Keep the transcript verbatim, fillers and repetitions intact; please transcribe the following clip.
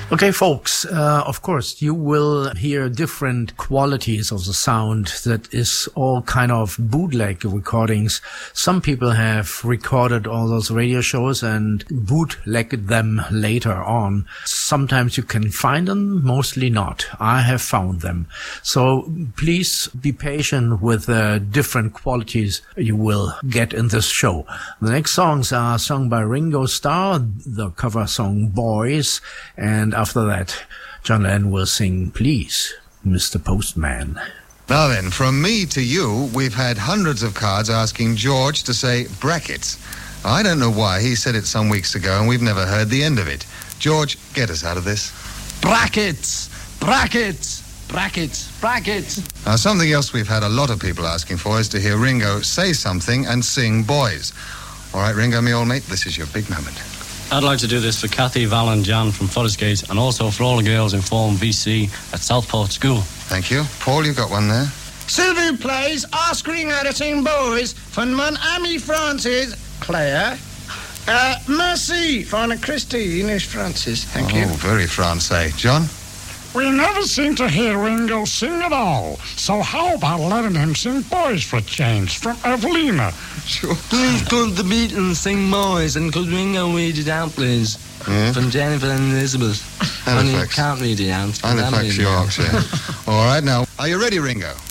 Okay, folks, uh, of course, you will hear different qualities of the sound. That is all kind of bootleg recordings. Some people have recorded all those radio shows and bootlegged them later on. Sometimes you can find them, mostly not. I have found them. So please be patient with the different qualities you will get in this show. The next songs are sung by Ringo Starr, the cover song Boys, and after that, John Lennon will sing Please, Mister Postman. Now then, from me to you, we've had hundreds of cards asking George to say brackets. I don't know why. He said it some weeks ago and we've never heard the end of it. George, get us out of this. Brackets! Brackets! Brackets! Brackets! Now, something else we've had a lot of people asking for is to hear Ringo say something and sing Boys. All right, Ringo, me old mate, this is your big moment. I'd like to do this for Kathy, Val and Jan from Forest Gate, and also for all the girls in Form V C at Southport School. Thank you. Paul, you've got one there. Sylvie plays Ask Ringo to sing Boys for mon ami Francis, Claire. Uh, merci for Anna Christine is Francis. Thank oh, you. Oh, very Francais. John? We never seem to hear Ringo sing at all. So how about letting him sing Boys for a change from Evelina? Sure. Please could the Beatles sing Boys and could Ringo read it out, please? Yeah. From Jennifer and Elizabeth. Halifax. Only you can't read it out. Halifax, Yorkshire. All right, now, are you ready, Ringo?